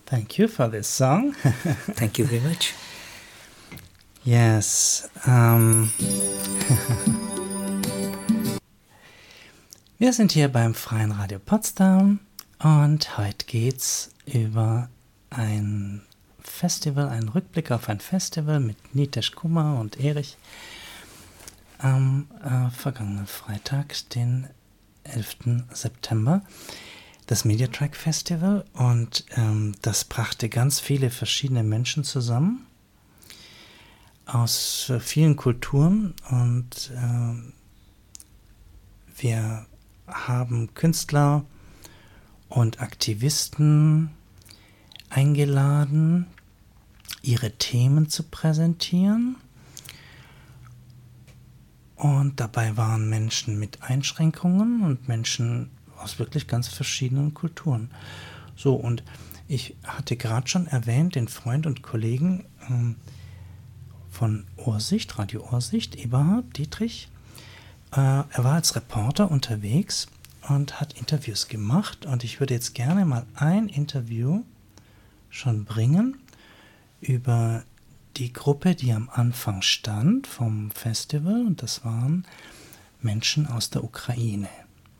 Thank you for this song. Thank you very much. Yes. Wir sind hier beim Freien Radio Potsdam und heute geht's über ein Festival, einen Rückblick auf ein Festival mit Nitesh Kumar und Erich am vergangenen Freitag, den 11. September, das Mediatrack Festival, und das brachte ganz viele verschiedene Menschen zusammen aus vielen Kulturen, und wir haben Künstler und Aktivisten eingeladen, ihre Themen zu präsentieren. Und dabei waren Menschen mit Einschränkungen und Menschen aus wirklich ganz verschiedenen Kulturen. So, und ich hatte gerade schon erwähnt, den Freund und Kollegen von Ursicht, Radio Ursicht, Eberhard Dietrich. Er war als Reporter unterwegs und hat Interviews gemacht. Und ich würde jetzt gerne mal ein Interview schon bringen über die Gruppe, die am Anfang stand vom Festival, und das waren Menschen aus der Ukraine.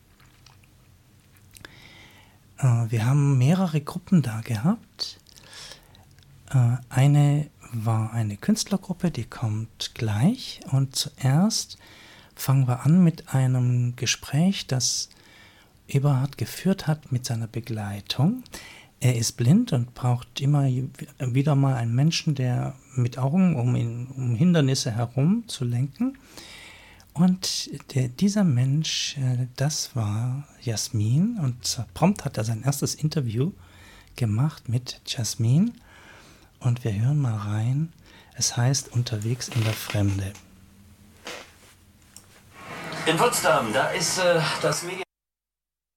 Wir haben mehrere Gruppen da gehabt. Eine war eine Künstlergruppe, die kommt gleich, und zuerst fangen wir an mit einem Gespräch, das Eberhard geführt hat mit seiner Begleitung. Er ist blind und braucht immer wieder mal einen Menschen, der mit Augen um Hindernisse herum zu lenken. Und dieser Mensch, das war Jasmin, und prompt hat er sein erstes Interview gemacht mit Jasmin. Und wir hören mal rein. Es heißt Unterwegs in der Fremde. In Potsdam, da ist das Media...